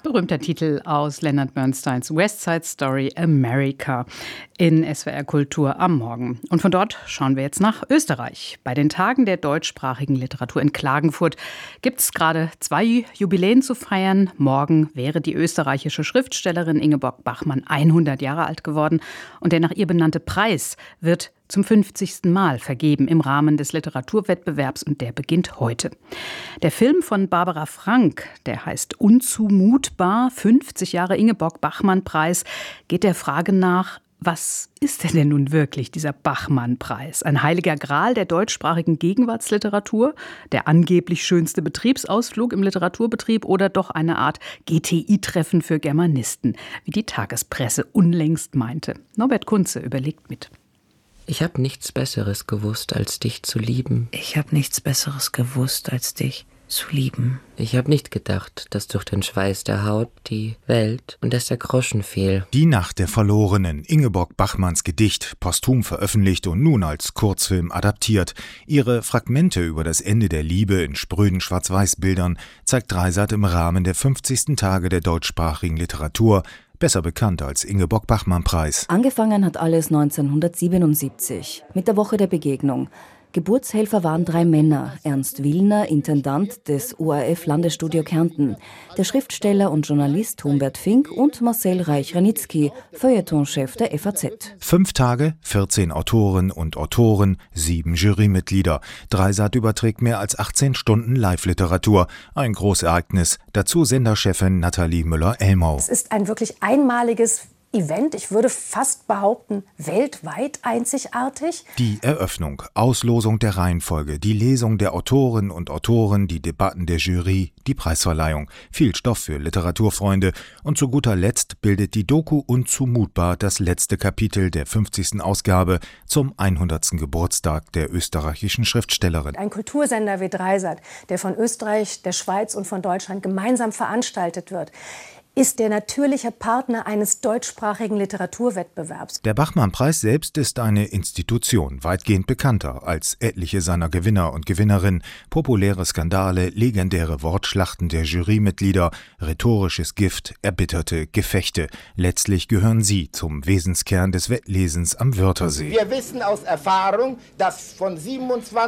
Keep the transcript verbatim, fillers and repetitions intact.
Berühmter Titel aus Leonard Bernsteins West Side Story America in S W R Kultur am Morgen. Und von dort schauen wir jetzt nach Österreich. Bei den Tagen der deutschsprachigen Literatur in Klagenfurt gibt es gerade zwei Jubiläen zu feiern. Morgen wäre die österreichische Schriftstellerin Ingeborg Bachmann hundert Jahre alt geworden. Und der nach ihr benannte Preis wird zum fünfzigsten Mal vergeben im Rahmen des Literaturwettbewerbs und der beginnt heute. Der Film von Barbara Frank, der heißt Unzumutbar, fünfzig Jahre Ingeborg-Bachmann-Preis, geht der Frage nach, was ist denn nun wirklich dieser Bachmann-Preis? Ein heiliger Gral der deutschsprachigen Gegenwartsliteratur, der angeblich schönste Betriebsausflug im Literaturbetrieb oder doch eine Art G T I-Treffen für Germanisten, wie die Tagespresse unlängst meinte. Norbert Kunze überlegt mit. Ich habe nichts Besseres gewusst, als dich zu lieben. Ich habe nichts Besseres gewusst, als dich zu lieben. Ich habe nicht gedacht, dass durch den Schweiß der Haut die Welt und dass der Groschen fiel. Die Nacht der Verlorenen, Ingeborg Bachmanns Gedicht, posthum veröffentlicht und nun als Kurzfilm adaptiert. Ihre Fragmente über das Ende der Liebe in spröden Schwarz-Weiß-Bildern zeigt Dreisat im Rahmen der fünfzigsten Tage der deutschsprachigen Literatur, besser bekannt als Ingeborg-Bachmann-Preis. Angefangen hat alles neunzehnhundertsiebenundsiebzig mit der Woche der Begegnung. Geburtshelfer waren drei Männer: Ernst Willner, Intendant des O R F-Landesstudio Kärnten, der Schriftsteller und Journalist Humbert Fink und Marcel Reich-Ranitzky, Feuilletonchef der F A Z. Fünf Tage, vierzehn Autoren und Autoren, sieben Jurymitglieder. Dreisat überträgt mehr als achtzehn Stunden Live-Literatur. Ein Großereignis. Dazu Senderchefin Nathalie Müller-Elmau. Es ist ein wirklich einmaliges Event, ich würde fast behaupten, weltweit einzigartig. Die Eröffnung, Auslosung der Reihenfolge, die Lesung der Autoren und Autoren, die Debatten der Jury, die Preisverleihung. Viel Stoff für Literaturfreunde. Und zu guter Letzt bildet die Doku Unzumutbar das letzte Kapitel der fünfzigsten Ausgabe zum hundertsten Geburtstag der österreichischen Schriftstellerin. Ein Kultursender wie Dreisat, der von Österreich, der Schweiz und von Deutschland gemeinsam veranstaltet wird, ist der natürliche Partner eines deutschsprachigen Literaturwettbewerbs. Der Bachmann-Preis selbst ist eine Institution, weitgehend bekannter als etliche seiner Gewinner und Gewinnerinnen. Populäre Skandale, legendäre Wortschlachten der Jurymitglieder, rhetorisches Gift, erbitterte Gefechte. Letztlich gehören sie zum Wesenskern des Wettlesens am Wörthersee. Wir wissen aus Erfahrung, dass von siebenundzwanzig